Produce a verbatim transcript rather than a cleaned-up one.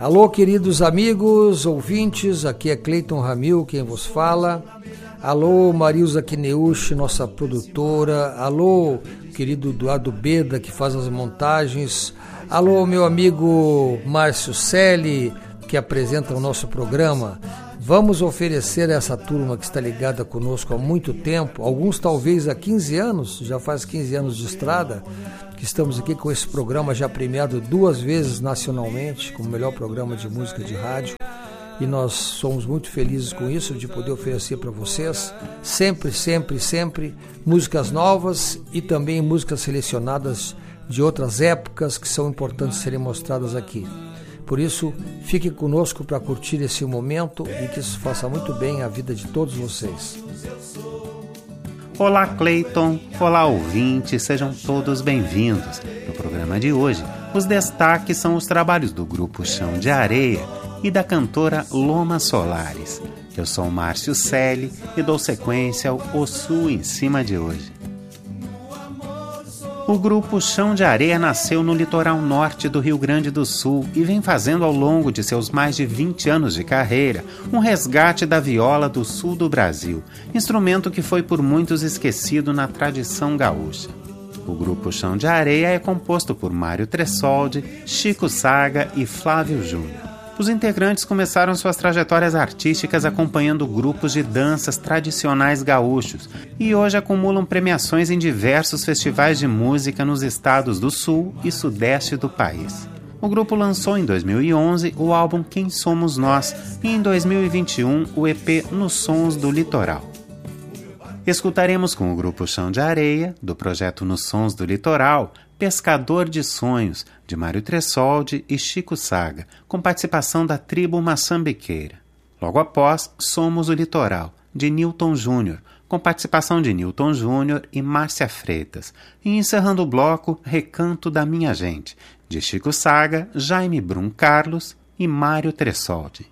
Alô, queridos amigos, ouvintes, aqui é Cleiton Ramil, quem vos fala. Alô, Marilza Kineuchi, nossa produtora. Alô, querido Eduardo Beda, que faz as montagens. Alô, meu amigo Márcio Selle, que apresenta o nosso programa. Vamos oferecer a essa turma que está ligada conosco há muito tempo, alguns talvez há quinze anos, já faz quinze anos de estrada, que estamos aqui com esse programa já premiado duas vezes nacionalmente, como o melhor programa de música de rádio, e nós somos muito felizes com isso, de poder oferecer para vocês, sempre, sempre, sempre, músicas novas e também músicas selecionadas de outras épocas que são importantes serem mostradas aqui. Por isso, fique conosco para curtir esse momento e que isso faça muito bem a vida de todos vocês. Olá, Cleiton. Olá, ouvintes. Sejam todos bem-vindos. No programa de hoje, os destaques são os trabalhos do grupo Chão de Areia e da cantora Loma Solares. Eu sou Márcio Selle e dou sequência ao O Sul em Cima de hoje. O grupo Chão de Areia nasceu no litoral norte do Rio Grande do Sul e vem fazendo ao longo de seus mais de vinte anos de carreira um resgate da viola do sul do Brasil, instrumento que foi por muitos esquecido na tradição gaúcha. O grupo Chão de Areia é composto por Mário Tressoldi, Chico Saga e Flávio Júnior. Os integrantes começaram suas trajetórias artísticas acompanhando grupos de danças tradicionais gaúchos e hoje acumulam premiações em diversos festivais de música nos estados do sul e sudeste do país. O grupo lançou em dois mil e onze o álbum Quem Somos Nós e em dois mil e vinte e um o E P Nos Sons do Litoral. Escutaremos com o grupo Chão de Areia, do projeto Nos Sons do Litoral, Pescador de Sonhos, de Mário Tressoldi e Chico Saga, com participação da tribo maçambiqueira. Logo após, Somos o Litoral, de Newton Júnior, com participação de Newton Júnior e Márcia Freitas. E encerrando o bloco, Recanto da Minha Gente, de Chico Saga, Jaime Brum Carlos e Mário Tressoldi.